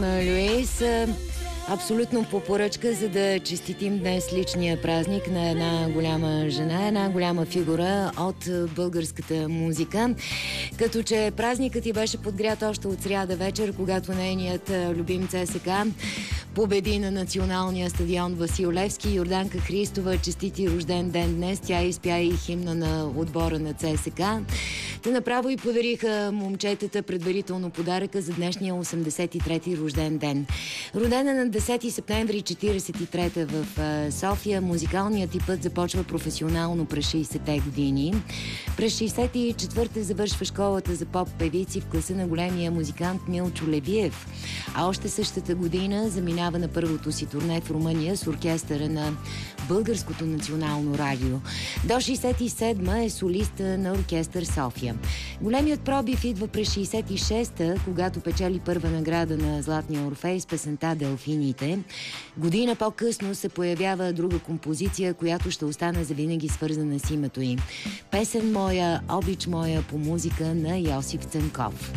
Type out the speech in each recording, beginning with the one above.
Луис, абсолютно по поръчка, за да честитим днес личния празник на една голяма жена, една голяма фигура от българската музика. Като че празникът ти беше подгрят още от сряда вечер, когато нейният любим ЦСКА победи на националния стадион Васил Левски. Йорданка Христова честити рожден ден днес. Тя изпя и химна на отбора на ЦСКА. Те направо и подариха момчетата предварително подаръка за днешния 83-ти рожден ден. Родена на 10 септември 43-та в София, музикалният ти път започва професионално през 60-те години. През 64-та завършва школата за поп-певици в класа на големия музикант Милчо Левиев. А още същата година заминава на първото си турне в Румъния с оркестъра на Българското национално радио. До 67-ма е солиста на оркестър София. Големият пробив идва през 66-та, когато печели първа награда на Златния Орфей с песента Делфините. Година по-късно се появява друга композиция, която ще остане завинаги свързана с името й. Песен моя, обич моя по музика на Йосиф Цанков.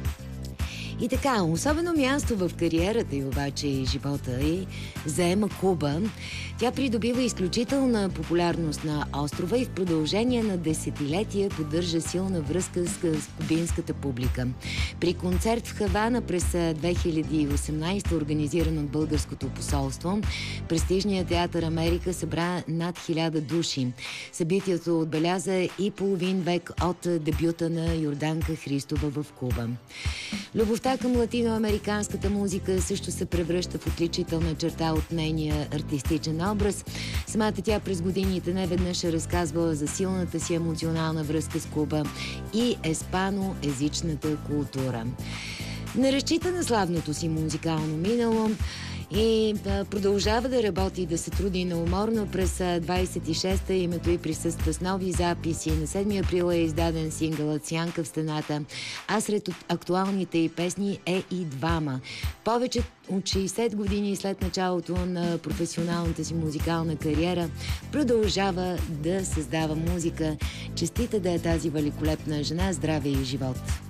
И така, особено място в кариерата й обаче и живота й заема Куба. Тя придобива изключителна популярност на острова и в продължение на десетилетия поддържа силна връзка с кубинската публика. При концерт в Хавана през 2018, организиран от Българското посолство, престижният театър Америка събра над 1000 души. Събитието отбеляза и половин век от дебюта на Йорданка Христова в Куба. Любовта към латиноамериканската музика също се превръща в отличителна черта от нейния артистичен образ. Самата тя през годините неведнъж е разказвала за силната си емоционална връзка с Куба и еспаноезичната култура. Не разчита на славното си музикално минало и продължава да работи и да се труди неуморно. През 26-та името й присъства с нови записи. На 7 април е издаден сингълът "Сянка в стената", а сред актуалните й песни е и "Двама". Повече от 60 години след началото на професионалната си музикална кариера продължава да създава музика. Честита да е тази великолепна жена, здраве и живот!